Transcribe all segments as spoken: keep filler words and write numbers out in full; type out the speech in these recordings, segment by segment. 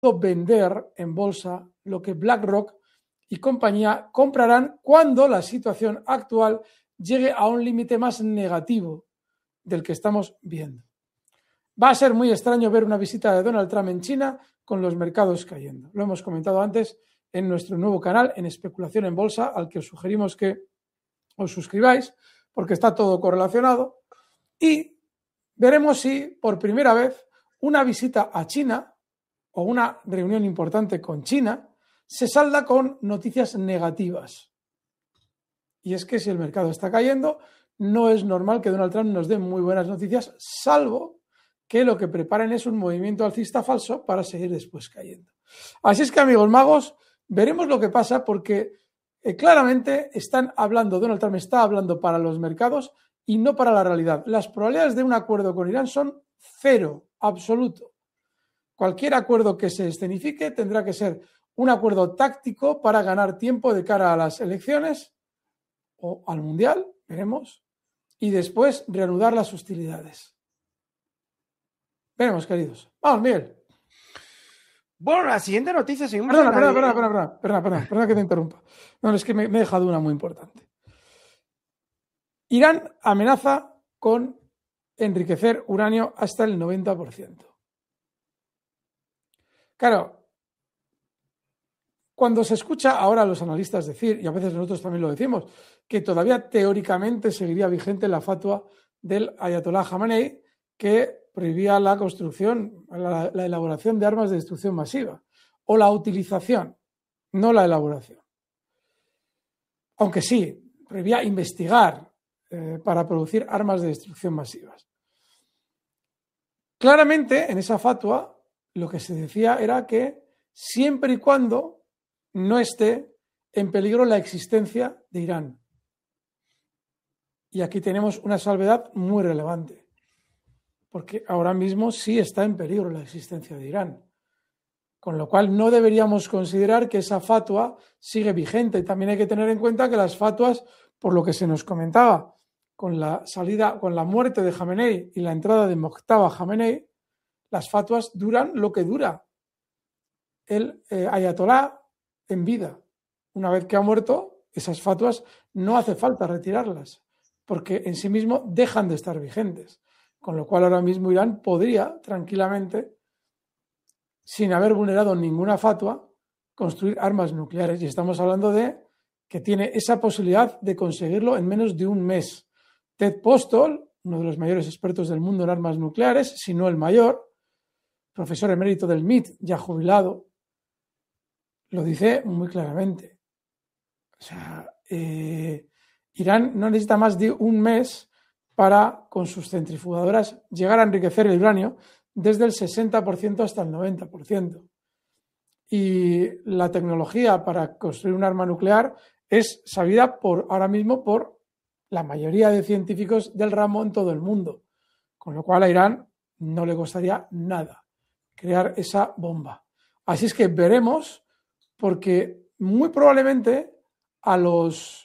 vender en bolsa lo que BlackRock y compañía comprarán cuando la situación actual llegue a un límite más negativo del que estamos viendo. Va a ser muy extraño ver una visita de Donald Trump en China con los mercados cayendo. Lo hemos comentado antes en nuestro nuevo canal en Especulación en Bolsa, al que os sugerimos que os suscribáis porque está todo correlacionado, y veremos si por primera vez una visita a China o una reunión importante con China se salda con noticias negativas. Y es que si el mercado está cayendo, no es normal que Donald Trump nos dé muy buenas noticias, salvo que lo que preparen es un movimiento alcista falso para seguir después cayendo. Así es que, amigos magos, veremos lo que pasa porque eh, claramente están hablando, Donald Trump está hablando para los mercados y no para la realidad. Las probabilidades de un acuerdo con Irán son cero, absoluto. Cualquier acuerdo que se escenifique tendrá que ser un acuerdo táctico para ganar tiempo de cara a las elecciones o al Mundial, veremos, y después reanudar las hostilidades. Veremos, queridos. Vamos, Miguel. Bueno, la siguiente noticia seguimos. Perdona, perdona, perdona, perdona, perdona, perdona, perdona, perdona que te interrumpa. No, es que me, me he dejado una muy importante. Irán amenaza con enriquecer uranio hasta el noventa por ciento. Claro, cuando se escucha ahora a los analistas decir, y a veces nosotros también lo decimos, que todavía teóricamente seguiría vigente la fatwa del Ayatollah Khamenei que prohibía la construcción, la, la elaboración de armas de destrucción masiva, o la utilización, no la elaboración. Aunque sí, prohibía investigar eh, para producir armas de destrucción masivas. Claramente, en esa fatwa, lo que se decía era que siempre y cuando no esté en peligro la existencia de Irán. Y aquí tenemos una salvedad muy relevante, porque ahora mismo sí está en peligro la existencia de Irán. Con lo cual no deberíamos considerar que esa fatwa sigue vigente. Y también hay que tener en cuenta que las fatwas, por lo que se nos comentaba, con la salida, con la muerte de Khamenei y la entrada de Mojtaba Khamenei, las fatwas duran lo que dura el eh, Ayatolá en vida. Una vez que ha muerto, esas fatwas no hace falta retirarlas, porque en sí mismo dejan de estar vigentes. Con lo cual ahora mismo Irán podría tranquilamente, sin haber vulnerado ninguna fatwa, construir armas nucleares. Y estamos hablando de que tiene esa posibilidad de conseguirlo en menos de un mes. Ted Postol, uno de los mayores expertos del mundo en armas nucleares, si no el mayor, profesor emérito del M I T, ya jubilado, lo dice muy claramente. O sea, eh, Irán no necesita más de un mes para, con sus centrifugadoras, llegar a enriquecer el uranio desde el sesenta por ciento hasta el noventa por ciento. Y la tecnología para construir un arma nuclear es sabida por, ahora mismo por la mayoría de científicos del ramo en todo el mundo. Con lo cual a Irán no le costaría nada crear esa bomba. Así es que veremos, porque muy probablemente a los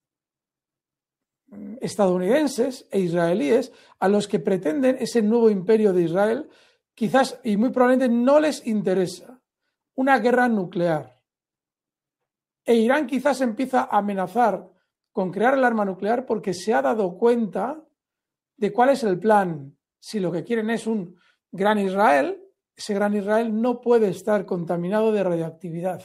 estadounidenses e israelíes, a los que pretenden ese nuevo imperio de Israel, quizás y muy probablemente no les interesa una guerra nuclear. E Irán quizás empieza a amenazar con crear el arma nuclear porque se ha dado cuenta de cuál es el plan. Si lo que quieren es un gran Israel, ese gran Israel no puede estar contaminado de radiactividad.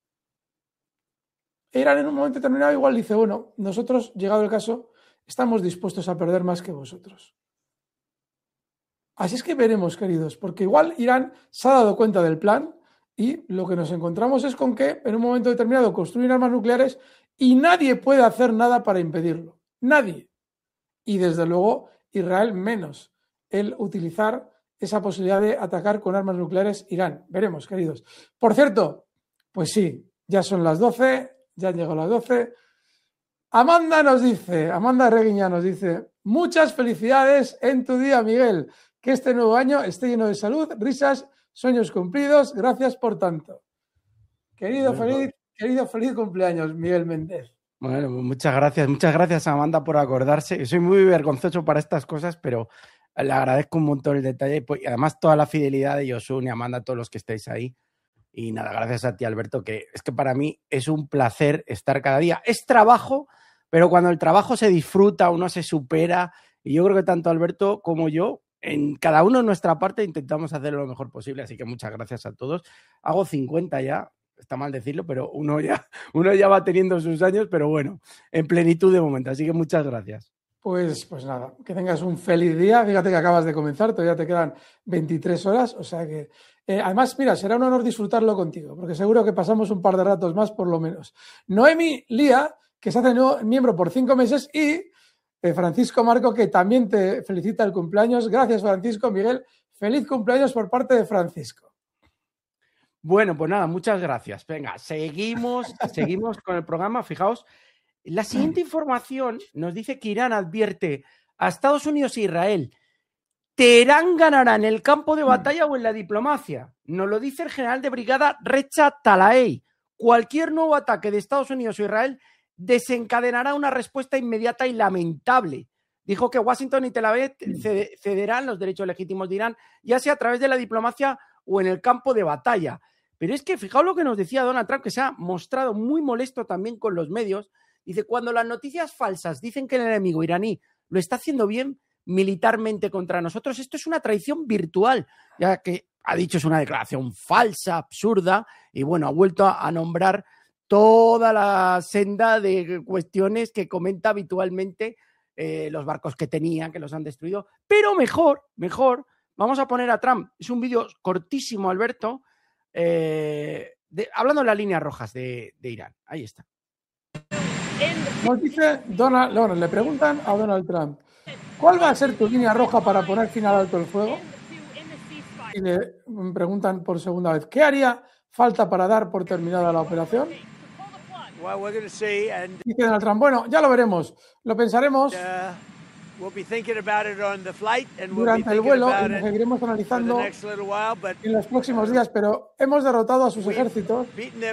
E Irán en un momento determinado igual dice, bueno, nosotros, llegado el caso, estamos dispuestos a perder más que vosotros. Así es que veremos, queridos, porque igual Irán se ha dado cuenta del plan y lo que nos encontramos es con que en un momento determinado construyen armas nucleares y nadie puede hacer nada para impedirlo. Nadie. Y desde luego Israel menos el utilizar esa posibilidad de atacar con armas nucleares Irán. Veremos, queridos. Por cierto, pues sí, ya son las doce, ya han llegado las doce. Amanda nos dice, Amanda Reguiña nos dice, muchas felicidades en tu día, Miguel. Que este nuevo año esté lleno de salud, risas, sueños cumplidos. Gracias por tanto. Querido, bueno, feliz, querido, feliz cumpleaños, Miguel Méndez. Bueno, muchas gracias. Muchas gracias, Amanda, por acordarse. Soy muy vergonzoso para estas cosas, pero le agradezco un montón el detalle y además toda la fidelidad de Yosun y Amanda, todos los que estáis ahí. Y nada, gracias a ti, Alberto, que es que para mí es un placer estar cada día. Es trabajo, pero cuando el trabajo se disfruta, uno se supera, y yo creo que tanto Alberto como yo, en cada uno en nuestra parte, intentamos hacerlo lo mejor posible. Así que muchas gracias a todos. Hago cincuenta ya, está mal decirlo, pero uno ya, uno ya va teniendo sus años, pero bueno, en plenitud de momento. Así que muchas gracias. Pues, pues nada, que tengas un feliz día. Fíjate que acabas de comenzar, todavía te quedan veintitrés horas, o sea que... Eh, además, mira, será un honor disfrutarlo contigo, porque seguro que pasamos un par de ratos más por lo menos. Noemi Lía, que se hace nuevo miembro por cinco meses, y eh, Francisco Marco, que también te felicita el cumpleaños. Gracias, Francisco. Miguel, feliz cumpleaños por parte de Francisco. Bueno, pues nada, muchas gracias. Venga, seguimos, seguimos con el programa. Fijaos, la siguiente información nos dice que Irán advierte a Estados Unidos e Israel: Teherán ganará en el campo de batalla o en la diplomacia. Nos lo dice el general de brigada Recha Talaei. Cualquier nuevo ataque de Estados Unidos o Israel desencadenará una respuesta inmediata y lamentable. Dijo que Washington y Tel Aviv cederán los derechos legítimos de Irán, ya sea a través de la diplomacia o en el campo de batalla. Pero es que fijaos lo que nos decía Donald Trump, que se ha mostrado muy molesto también con los medios. Dice, cuando las noticias falsas dicen que el enemigo iraní lo está haciendo bien militarmente contra nosotros, esto es una traición virtual, ya que ha dicho es una declaración falsa, absurda, y bueno, ha vuelto a, a nombrar toda la senda de cuestiones que comenta habitualmente, eh, los barcos que tenían, que los han destruido. Pero mejor, mejor, vamos a poner a Trump, es un vídeo cortísimo, Alberto, eh, de, hablando de las líneas rojas de, de Irán. Ahí está. Nos dice Donald, bueno, le preguntan a Donald Trump, ¿cuál va a ser tu línea roja para poner fin al alto el fuego? Y le preguntan por segunda vez, ¿qué haría falta para dar por terminada la operación? Dice Donald Trump, bueno, ya lo veremos, lo pensaremos durante el vuelo y lo seguiremos analizando en los próximos días, pero hemos derrotado a sus ejércitos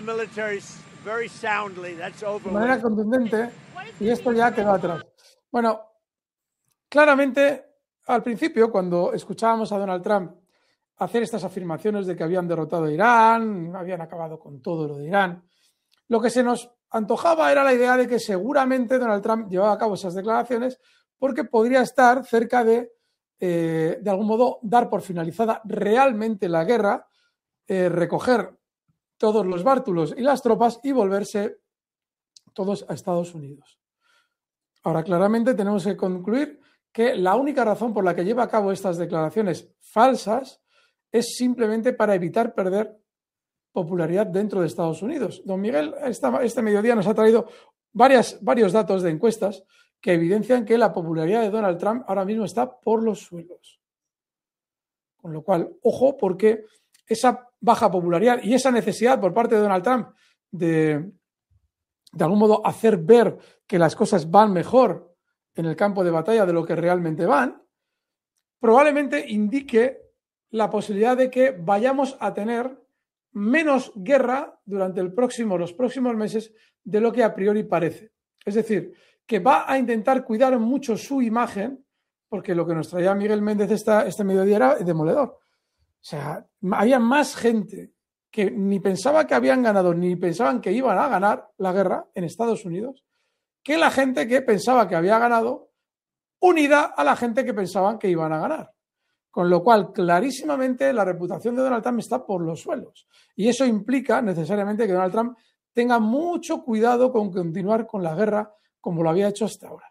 de manera contundente y esto ya quedó atrás. Bueno, claramente, al principio, cuando escuchábamos a Donald Trump hacer estas afirmaciones de que habían derrotado a Irán, habían acabado con todo lo de Irán, lo que se nos antojaba era la idea de que seguramente Donald Trump llevaba a cabo esas declaraciones porque podría estar cerca de, eh, de algún modo, dar por finalizada realmente la guerra, eh, recoger todos los bártulos y las tropas y volverse todos a Estados Unidos. Ahora, claramente tenemos que concluir que la única razón por la que lleva a cabo estas declaraciones falsas es simplemente para evitar perder popularidad dentro de Estados Unidos. Don Miguel, esta, este mediodía nos ha traído varias, varios datos de encuestas que evidencian que la popularidad de Donald Trump ahora mismo está por los suelos. Con lo cual, ojo, porque esa baja popularidad y esa necesidad por parte de Donald Trump de, de algún modo, hacer ver que las cosas van mejor en el campo de batalla de lo que realmente van, probablemente indique la posibilidad de que vayamos a tener menos guerra durante el próximo, los próximos meses de lo que a priori parece. Es decir, que va a intentar cuidar mucho su imagen, porque lo que nos traía Miguel Méndez esta, este mediodía era demoledor. O sea, había más gente que ni pensaba que habían ganado, ni pensaban que iban a ganar la guerra en Estados Unidos, que la gente que pensaba que había ganado, unida a la gente que pensaban que iban a ganar. Con lo cual, clarísimamente, la reputación de Donald Trump está por los suelos. Y eso implica necesariamente que Donald Trump tenga mucho cuidado con continuar con la guerra como lo había hecho hasta ahora.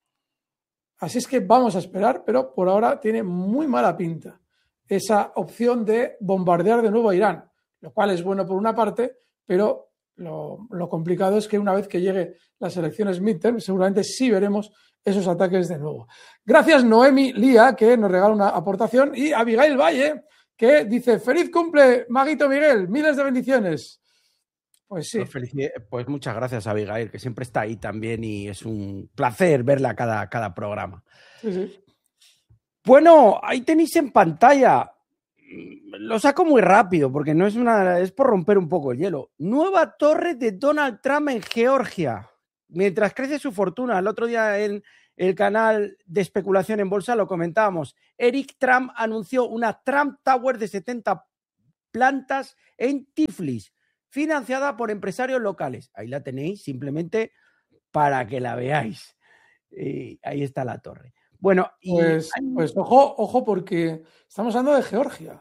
Así es que vamos a esperar, pero por ahora tiene muy mala pinta esa opción de bombardear de nuevo a Irán, lo cual es bueno por una parte, pero lo, lo complicado es que una vez que lleguen las elecciones midterm, seguramente sí veremos esos ataques de nuevo. Gracias, Noemi Lía, que nos regala una aportación, y Abigail Valle, que dice, feliz cumple, Maguito Miguel, miles de bendiciones. Pues sí. Pues, pues muchas gracias, Abigail, que siempre está ahí también y es un placer verla cada, cada programa. Sí, sí. Bueno, ahí tenéis en pantalla. Lo saco muy rápido porque no es una, es por romper un poco el hielo. Nueva torre de Donald Trump en Georgia. Mientras crece su fortuna, el otro día en el canal de especulación en bolsa lo comentábamos. Eric Trump anunció una Trump Tower de setenta plantas en Tiflis, financiada por empresarios locales. Ahí la tenéis, simplemente para que la veáis. Eh, ahí está la torre. Bueno, y Pues, hay... pues ojo, ojo, porque estamos hablando de Georgia.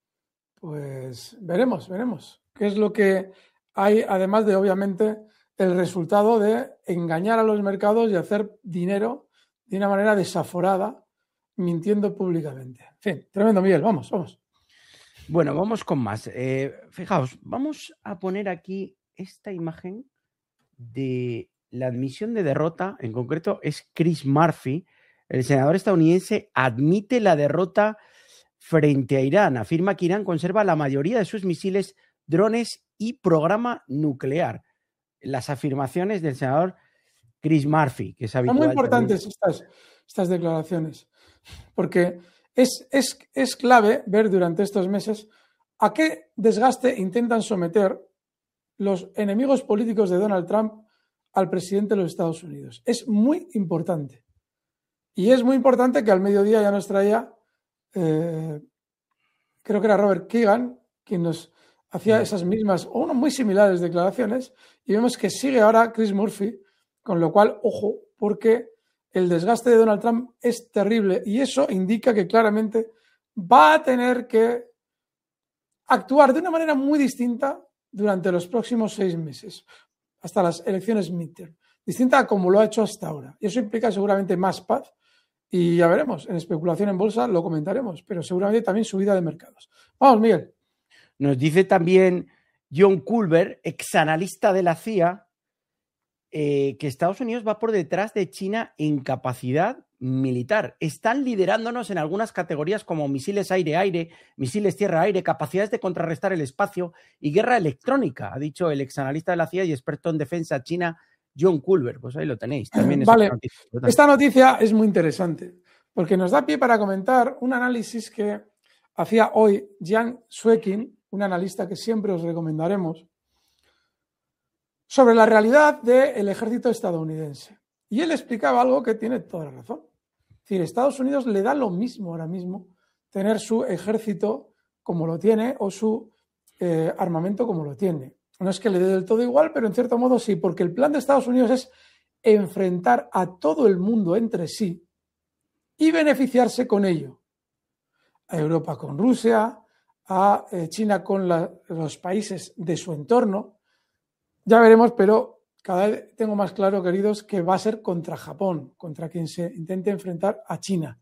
Pues veremos, veremos. ¿Qué es lo que hay, además de, obviamente, el resultado de engañar a los mercados y hacer dinero de una manera desaforada, mintiendo públicamente? En fin, tremendo, Miguel. Vamos, vamos. Bueno, vamos con más. Eh, fijaos, vamos a poner aquí esta imagen de la admisión de derrota. En concreto es Chris Murphy. El senador estadounidense admite la derrota frente a Irán. Afirma que Irán conserva la mayoría de sus misiles, drones y programa nuclear. Las afirmaciones del senador Chris Murphy, que es habitual. Son muy importantes estas, estas declaraciones, porque es, es, es clave ver durante estos meses a qué desgaste intentan someter los enemigos políticos de Donald Trump al presidente de los Estados Unidos. Es muy importante. Y es muy importante que al mediodía ya nos traía, eh, creo que era Robert Keegan, quien nos hacía esas mismas o no, muy similares declaraciones, y vemos que sigue ahora Chris Murphy, con lo cual, ojo, porque el desgaste de Donald Trump es terrible y eso indica que claramente va a tener que actuar de una manera muy distinta durante los próximos seis meses, hasta las elecciones midterm, distinta a como lo ha hecho hasta ahora. Y eso implica seguramente más paz y ya veremos, en especulación en bolsa lo comentaremos, pero seguramente también subida de mercados. Vamos, Miguel. Nos dice también John Culver, exanalista de la C I A, eh, que Estados Unidos va por detrás de China en capacidad militar. Están liderándonos en algunas categorías como misiles aire-aire, misiles tierra-aire, capacidades de contrarrestar el espacio y guerra electrónica, ha dicho el exanalista de la C I A y experto en defensa china, John Culver. Pues ahí lo tenéis. También es vale, otra noticia. Esta noticia es muy interesante porque nos da pie para comentar un análisis que hacía hoy Jan Suekin, un analista que siempre os recomendaremos, sobre la realidad del ejército estadounidense. Y él explicaba algo que tiene toda la razón. Es decir, Estados Unidos le da lo mismo ahora mismo tener su ejército como lo tiene o su eh, armamento como lo tiene. No es que le dé del todo igual, pero en cierto modo sí, porque el plan de Estados Unidos es enfrentar a todo el mundo entre sí y beneficiarse con ello. A Europa con Rusia, a eh, China con la, los países de su entorno. Ya veremos, pero cada vez tengo más claro, queridos, que va a ser contra Japón, contra quien se intente enfrentar a China,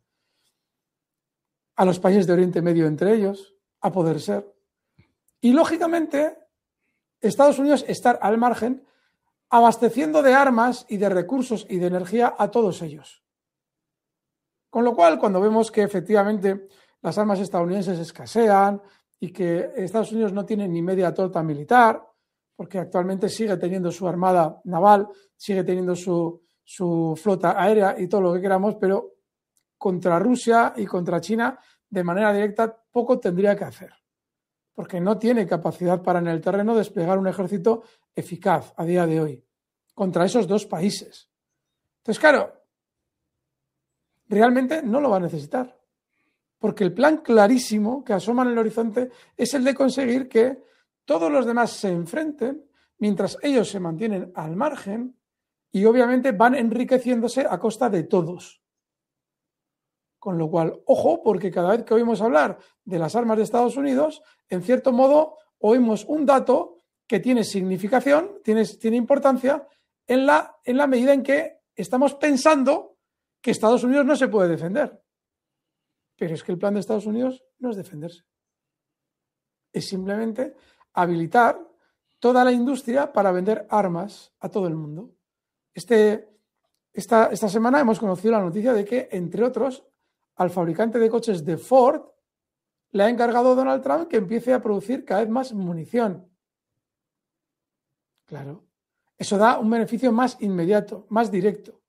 a los países de Oriente Medio entre ellos, a poder ser. Y lógicamente, Estados Unidos estar al margen, abasteciendo de armas y de recursos y de energía a todos ellos. Con lo cual, cuando vemos que efectivamente las armas estadounidenses escasean y que Estados Unidos no tiene ni media torta militar, porque actualmente sigue teniendo su armada naval, sigue teniendo su, su flota aérea y todo lo que queramos, pero contra Rusia y contra China, de manera directa, poco tendría que hacer, porque no tiene capacidad para en el terreno desplegar un ejército eficaz a día de hoy contra esos dos países. Entonces, claro, realmente no lo va a necesitar, porque el plan clarísimo que asoma en el horizonte es el de conseguir que todos los demás se enfrenten mientras ellos se mantienen al margen y obviamente van enriqueciéndose a costa de todos. Con lo cual, ojo, porque cada vez que oímos hablar de las armas de Estados Unidos, en cierto modo oímos un dato que tiene significación, tiene, tiene importancia en la, en la medida en que estamos pensando que Estados Unidos no se puede defender. Pero es que el plan de Estados Unidos no es defenderse. Es simplemente habilitar toda la industria para vender armas a todo el mundo. Este, esta, esta semana hemos conocido la noticia de que, entre otros, al fabricante de coches de Ford le ha encargado Donald Trump que empiece a producir cada vez más munición. Claro, eso da un beneficio más inmediato, más directo.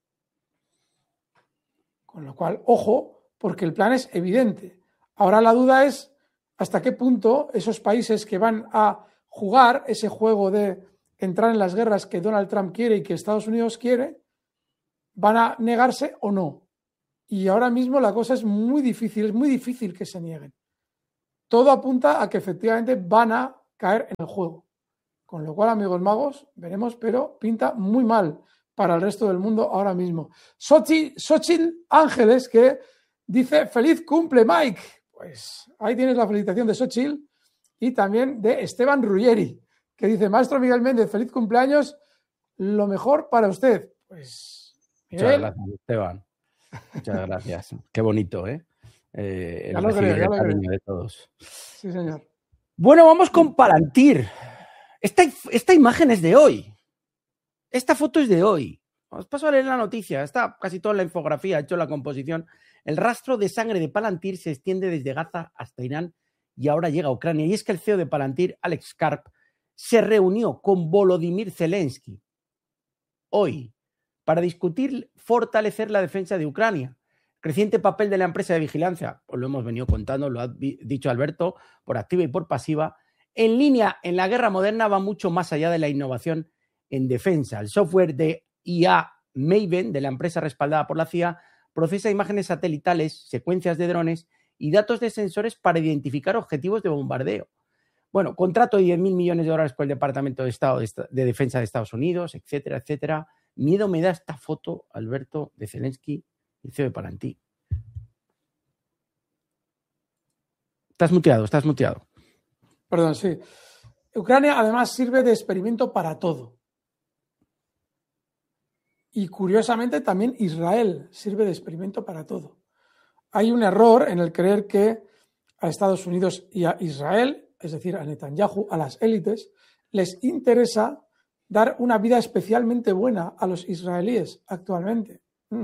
Con lo cual, ojo, porque el plan es evidente. Ahora la duda es hasta qué punto esos países que van a jugar ese juego de entrar en las guerras que Donald Trump quiere y que Estados Unidos quiere, van a negarse o no. Y ahora mismo la cosa es muy difícil, es muy difícil que se nieguen. todo apunta a que efectivamente van a caer en el juego. Con lo cual, amigos magos, veremos, pero pinta muy mal para el resto del mundo ahora mismo. Xochitl Ángeles, que dice, feliz cumple, Mike. Pues ahí tienes la felicitación de Xochitl y también de Esteban Ruggeri, que dice, maestro Miguel Méndez, feliz cumpleaños, lo mejor para usted. Pues, Miguel. Muchas gracias, Esteban. Muchas gracias. Qué bonito, ¿eh? eh ya lo creo, ya lo creo. De todos. Sí, señor. Bueno, vamos con Palantir. Esta, esta imagen es de hoy. Esta foto es de hoy. Os paso a leer la noticia. Está casi toda la infografía, he hecho la composición. El rastro de sangre de Palantir se extiende desde Gaza hasta Irán y ahora llega a Ucrania. Y es que el C E O de Palantir, Alex Karp, se reunió con Volodymyr Zelensky hoy para discutir fortalecer la defensa de Ucrania. Creciente papel de la empresa de vigilancia, os lo hemos venido contando, lo ha dicho Alberto, por activa y por pasiva, en línea en la guerra moderna va mucho más allá de la innovación en defensa. El software de I A Maven, de la empresa respaldada por la C I A, procesa imágenes satelitales, secuencias de drones y datos de sensores para identificar objetivos de bombardeo. Bueno, contrato de diez mil millones de dólares por el Departamento de Estado de, de Defensa de Estados Unidos, etcétera, etcétera. Miedo me da esta foto, Alberto, de Zelensky y C E O de Palantir. Estás muteado, estás muteado. Perdón, sí. Ucrania además sirve de experimento para todo. Y curiosamente también Israel sirve de experimento para todo. Hay un error en el creer que a Estados Unidos y a Israel, es decir, a Netanyahu, a las élites, les interesa dar una vida especialmente buena a los israelíes actualmente.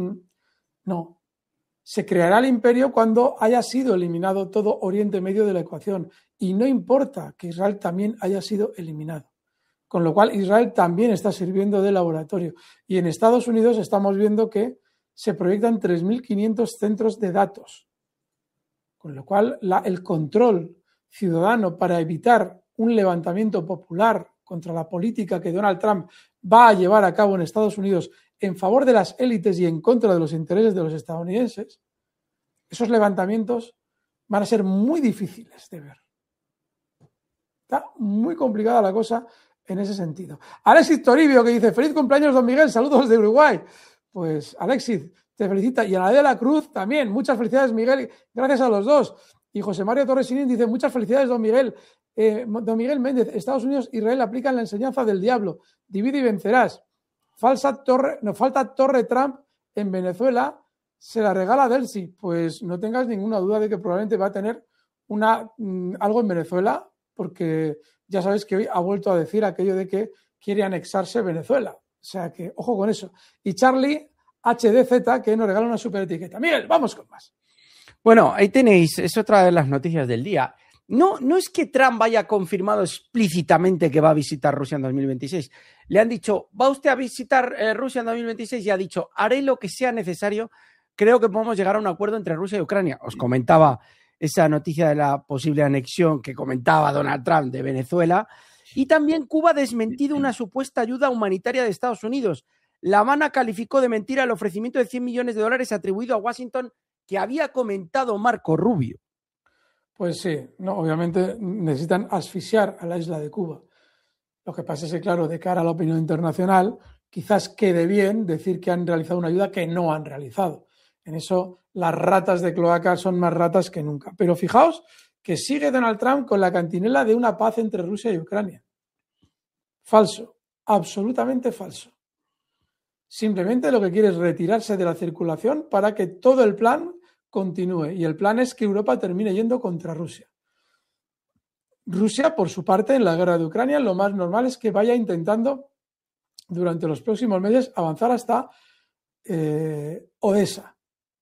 No. Se creará el imperio cuando haya sido eliminado todo Oriente Medio de la ecuación. Y no importa que Israel también haya sido eliminado. Con lo cual Israel también está sirviendo de laboratorio. Y en Estados Unidos estamos viendo que se proyectan tres mil quinientos centros de datos. Con lo cual la, el control ciudadano para evitar un levantamiento popular contra la política que Donald Trump va a llevar a cabo en Estados Unidos en favor de las élites y en contra de los intereses de los estadounidenses, esos levantamientos van a ser muy difíciles de ver. Está muy complicada la cosa en ese sentido. Alexis Toribio, que dice, feliz cumpleaños, don Miguel, saludos de Uruguay. Pues Alexis, te felicita. Y a la de la Cruz también, muchas felicidades, Miguel, gracias a los dos. Y José Mario Torres Sinín dice, muchas felicidades, don Miguel. Eh, don Miguel Méndez, Estados Unidos e Israel aplican la enseñanza del diablo. Divide y vencerás. Falsa torre, no, falta Torre Trump en Venezuela, se la regala Delcy. Pues no tengas ninguna duda de que probablemente va a tener una, mmm, algo en Venezuela, porque ya sabes que hoy ha vuelto a decir aquello de que quiere anexarse Venezuela. O sea que, ojo con eso. Y Charlie H D Z, que nos regala una super etiqueta. Miguel, vamos con más. Bueno, ahí tenéis, es otra de las noticias del día. No, no es que Trump haya confirmado explícitamente que va a visitar Rusia en dos mil veintiséis. Le han dicho, ¿va usted a visitar eh, Rusia en dos mil veintiséis? Y ha dicho, haré lo que sea necesario. Creo que podemos llegar a un acuerdo entre Rusia y Ucrania. Os comentaba esa noticia de la posible anexión que comentaba Donald Trump de Venezuela. Y también Cuba ha desmentido una supuesta ayuda humanitaria de Estados Unidos. La Habana calificó de mentira el ofrecimiento de cien millones de dólares atribuido a Washington que había comentado Marco Rubio. Pues sí, no, obviamente necesitan asfixiar a la isla de Cuba. Lo que pasa es que, claro, de cara a la opinión internacional, quizás quede bien decir que han realizado una ayuda que no han realizado. En eso las ratas de cloaca son más ratas que nunca. Pero fijaos que sigue Donald Trump con la cantinela de una paz entre Rusia y Ucrania. Falso, absolutamente falso. Simplemente lo que quiere es retirarse de la circulación para que todo el plan continúe. Y el plan es que Europa termine yendo contra Rusia. Rusia, por su parte, en la guerra de Ucrania, lo más normal es que vaya intentando durante los próximos meses avanzar hasta eh, Odessa.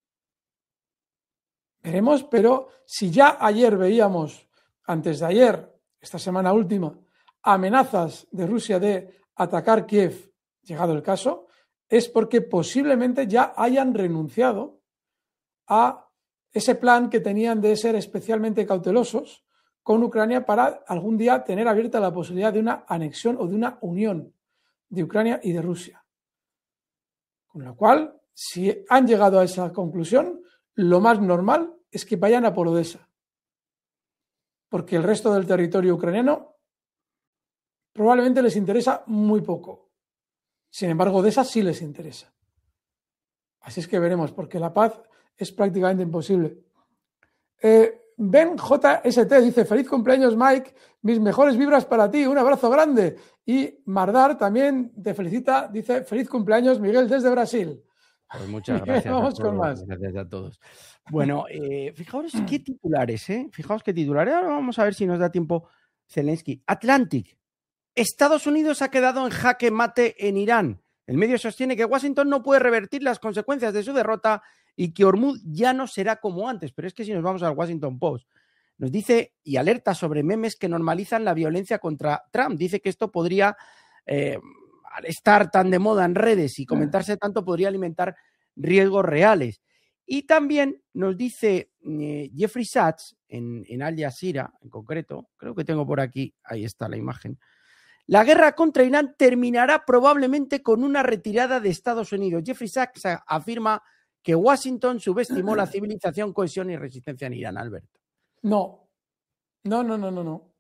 Veremos, pero si ya ayer veíamos, antes de ayer, esta semana última, amenazas de Rusia de atacar Kiev, llegado el caso, es porque posiblemente ya hayan renunciado a ese plan que tenían de ser especialmente cautelosos con Ucrania para algún día tener abierta la posibilidad de una anexión o de una unión de Ucrania y de Rusia. Con lo cual, si han llegado a esa conclusión, lo más normal es que vayan a por Odessa. porque el resto del territorio ucraniano probablemente les interesa muy poco. Sin embargo, Odesa sí les interesa. Así es que veremos, porque la paz es prácticamente imposible. Eh, Ben J S T dice, feliz cumpleaños Mike, mis mejores vibras para ti, un abrazo grande. Y Mardar también te felicita, dice, feliz cumpleaños Miguel desde Brasil. Pues muchas gracias. Vamos a todos, con más. Gracias a todos. Bueno, eh, fijaos qué titulares, ¿eh? Fijaos qué titulares. Ahora vamos a ver si nos da tiempo Zelensky. Atlantic. Estados Unidos ha quedado en jaque mate en Irán. El medio sostiene que Washington no puede revertir las consecuencias de su derrota y que Hormuz ya no será como antes. Pero es que si nos vamos al Washington Post, nos dice y alerta sobre memes que normalizan la violencia contra Trump. Dice que esto podría, eh, al estar tan de moda en redes y comentarse tanto, podría alimentar riesgos reales. Y también nos dice eh, Jeffrey Sachs, en, en Al Jazeera en concreto, creo que tengo por aquí, ahí está la imagen, la guerra contra Irán terminará probablemente con una retirada de Estados Unidos. Jeffrey Sachs afirma que Washington subestimó la civilización, cohesión y resistencia en Irán, Alberto. No, no, no, no, no, no.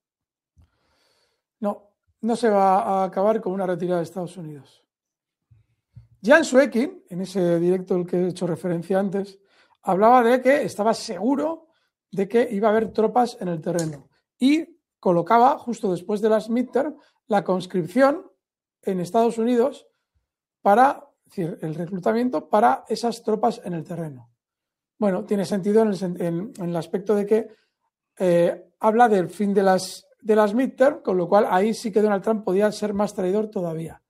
No, no se va a acabar con una retirada de Estados Unidos. Jan Suekin, en ese directo al que he hecho referencia antes, hablaba de que estaba seguro de que iba a haber tropas en el terreno y colocaba, justo después de las midterm, la conscripción en Estados Unidos para, es decir, el reclutamiento para esas tropas en el terreno. Bueno, tiene sentido en el, en, en el aspecto de que eh, habla del fin de las, de las midterm, con lo cual ahí sí que Donald Trump podía ser más traidor todavía.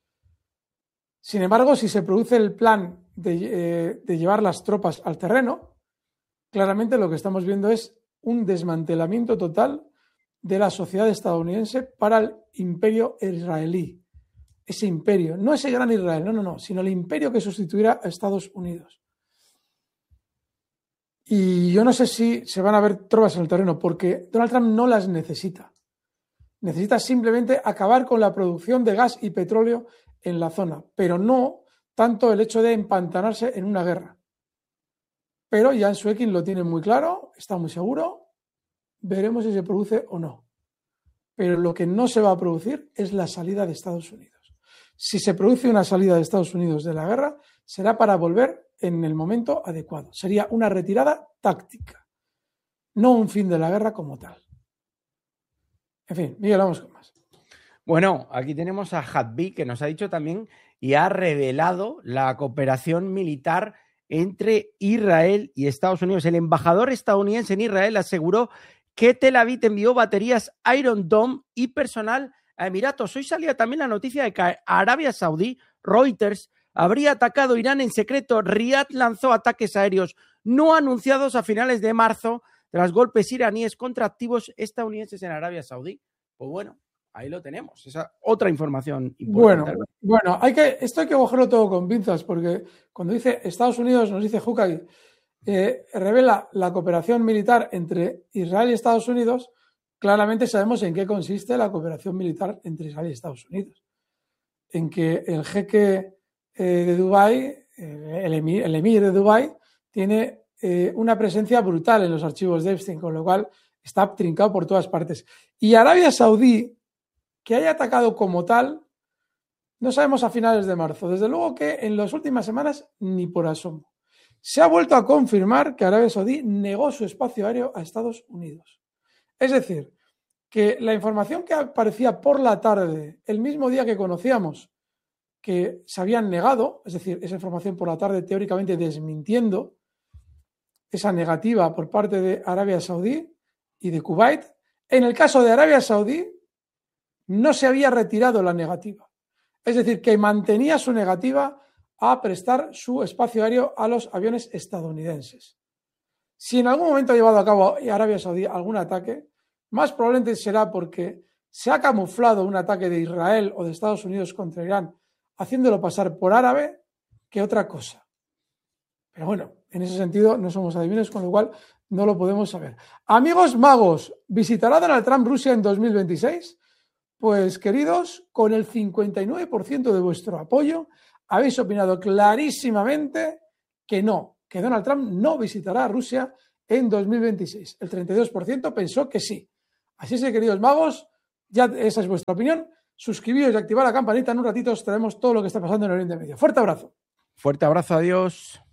Sin embargo, si se produce el plan de, eh, de llevar las tropas al terreno, claramente lo que estamos viendo es un desmantelamiento total de la sociedad estadounidense para el imperio israelí. Ese imperio, no ese gran Israel, no, no, no, sino el imperio que sustituirá a Estados Unidos. Y yo no sé si se van a ver tropas en el terreno, porque Donald Trump no las necesita. Necesita simplemente acabar con la producción de gas y petróleo en la zona, pero no tanto el hecho de empantanarse en una guerra. Pero Jan Suekin lo tiene muy claro, está muy seguro. Veremos si se produce o no. Pero lo que no se va a producir es la salida de Estados Unidos. Si se produce una salida de Estados Unidos de la guerra, será para volver en el momento adecuado. Sería una retirada táctica, no un fin de la guerra como tal. En fin, Miguel, vamos con más. Bueno, aquí tenemos a Hadbi, que nos ha dicho también y ha revelado la cooperación militar entre Israel y Estados Unidos. El embajador estadounidense en Israel aseguró que Tel Aviv envió baterías Iron Dome y personal a Emiratos. Hoy salía también la noticia de que Arabia Saudí, Reuters, habría atacado Irán en secreto. Riad lanzó ataques aéreos no anunciados a finales de marzo tras golpes iraníes contra activos estadounidenses en Arabia Saudí. Pues bueno, ahí lo tenemos. Esa otra información importante. Bueno, bueno, hay que, esto hay que cogerlo todo con pinzas, porque cuando dice Estados Unidos, nos dice Huckabee, Eh, revela la cooperación militar entre Israel y Estados Unidos, claramente sabemos en qué consiste la cooperación militar entre Israel y Estados Unidos. En que el jeque eh, de Dubái, eh, el, emir, el emir de Dubái, tiene eh, una presencia brutal en los archivos de Epstein, con lo cual está trincado por todas partes. Y Arabia Saudí, que haya atacado como tal, no sabemos a finales de marzo. Desde luego que en las últimas semanas ni por asomo. Se ha vuelto a confirmar que Arabia Saudí negó su espacio aéreo a Estados Unidos. Es decir, que la información que aparecía por la tarde, el mismo día que conocíamos que se habían negado, es decir, esa información por la tarde teóricamente desmintiendo esa negativa por parte de Arabia Saudí y de Kuwait, en el caso de Arabia Saudí no se había retirado la negativa. Es decir, que mantenía su negativa a prestar su espacio aéreo a los aviones estadounidenses. Si en algún momento ha llevado a cabo Arabia Saudí algún ataque, más probablemente será porque se ha camuflado un ataque de Israel o de Estados Unidos contra Irán, haciéndolo pasar por árabe, que otra cosa. Pero bueno, en ese sentido no somos adivinos, con lo cual no lo podemos saber. Amigos magos, ¿visitará Donald Trump Rusia en dos mil veintiséis? Pues queridos, con el cincuenta y nueve por ciento de vuestro apoyo, habéis opinado clarísimamente que no, que Donald Trump no visitará a Rusia en dos mil veintiséis. El treinta y dos por ciento pensó que sí. Así es, queridos magos, ya esa es vuestra opinión. Suscribíos y activad la campanita. En un ratito os traemos todo lo que está pasando en el Oriente Medio. Fuerte abrazo. Fuerte abrazo, adiós.